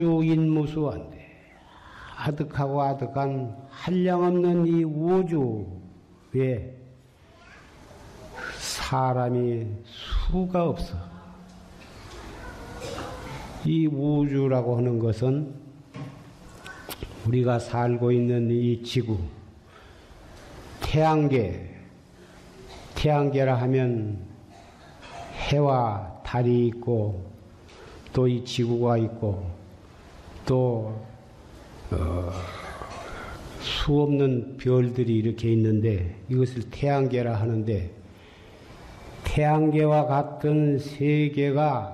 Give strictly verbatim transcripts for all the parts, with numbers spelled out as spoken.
인무수한데 아득하고 아득한 한량없는 이 우주에 사람이 수가 없어. 이 우주라고 하는 것은 우리가 살고 있는 이 지구, 태양계, 태양계라 하면 해와 달이 있고 또 이 지구가 있고 또 어, 수없는 별들이 이렇게 있는데 이것을 태양계라 하는데 태양계와 같은 세계가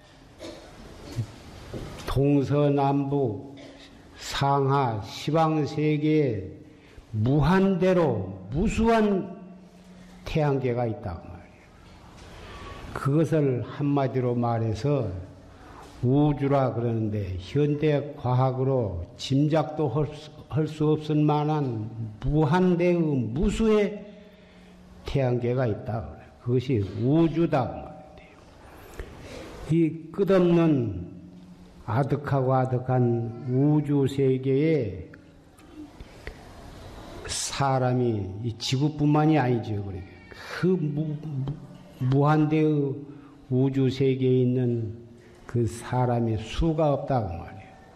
동서남북 상하 시방세계에 무한대로 무수한 태양계가 있다고 말이에요. 그것을 한마디로 말해서 우주라 그러는데 현대 과학으로 짐작도 할 수 없을 만한 무한대의 무수의 태양계가 있다. 그것이 우주다 말이에요. 이 끝없는 아득하고 아득한 우주 세계에 사람이 이 지구뿐만이 아니죠. 그 무, 무한대의 우주 세계에 있는 그 사람이 수가 없다고 말이에요.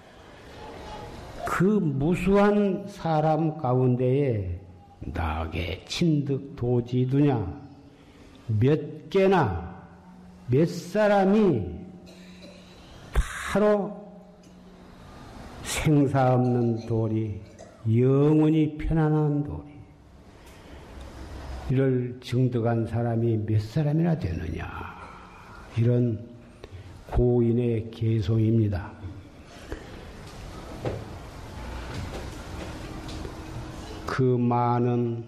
그 무수한 사람 가운데에 나게 친득 도지두냐 몇 개나 몇 사람이 바로 생사 없는 도리, 영원히 편안한 도리 이를 증득한 사람이 몇 사람이나 되느냐 이런 고인의 개송입니다. 그 많은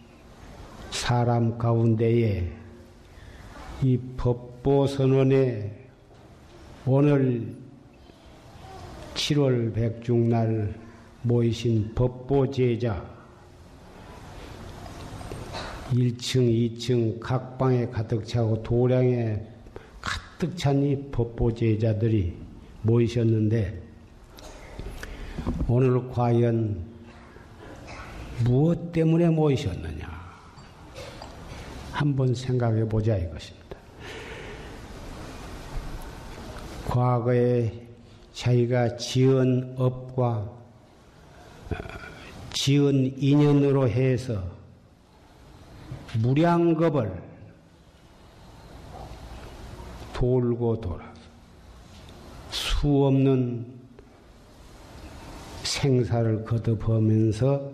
사람 가운데에 이 법보선언에 오늘 칠월 백중날 모이신 법보제자 일 층, 이 층 각 방에 가득 차고 도량에 가득 찬 이 법보제자들이 모이셨는데 오늘 과연 무엇 때문에 모이셨느냐 한번 생각해 보자 이것입니다. 과거에 자기가 지은 업과 지은 인연으로 해서 무량겁을 돌고 돌아 수없는 생사를 거듭하면서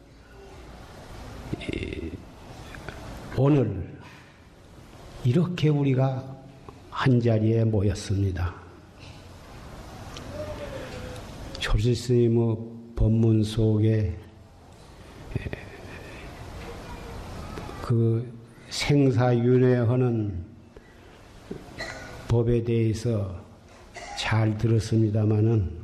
오늘 이렇게 우리가 한자리에 모였습니다. 조실스님의 법문 속에 그 생사윤회하는 법에 대해서 잘 들었습니다마는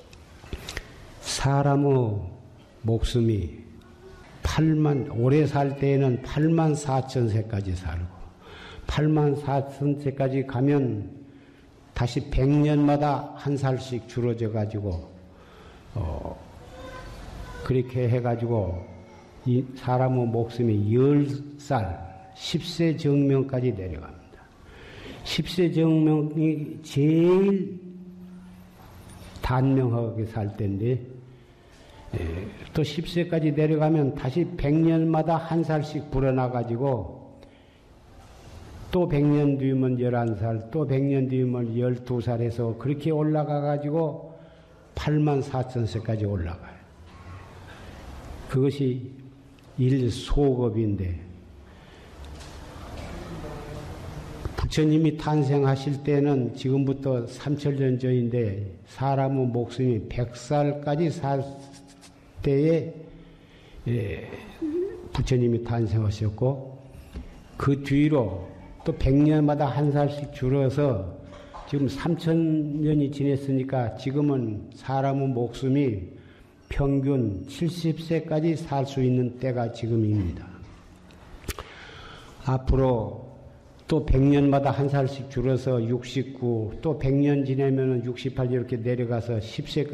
사람의 목숨이 팔만, 오래 살 때에는 팔만 사천 세까지 살고, 팔만 사천 세까지 가면 다시 백 년마다 한 살씩 줄어져 가지고, 어, 그렇게 해가지고, 이 사람의 목숨이 열 살, 십 세 정명까지 내려갑니다. 십 세 정명이 제일 단명하게 살 때인데, 예, 또 십 세까지 내려가면 다시 백 년마다 한 살씩 불어나가지고 또 백 년 뒤면 열한 살, 또 백 년 뒤면 열두 살 해서 그렇게 올라가가지고 팔만 사천 세까지 올라가요. 그것이 일소급인데 부처님이 탄생하실 때는 지금부터 삼천 년 전인데 사람의 목숨이 백 살까지 살 때에 예, 부처님이 탄생하셨고 그 뒤로 또 백 년마다 한 살씩 줄어서 지금 삼천 년이 지냈으니까 지금은 사람의 목숨이 평균 칠십 세까지 살 수 있는 때가 지금입니다. 앞으로 또 백 년마다 한 살씩 줄어서 육십구, 또 백 년 지내면은 육십팔 이렇게 내려가서 십 세까지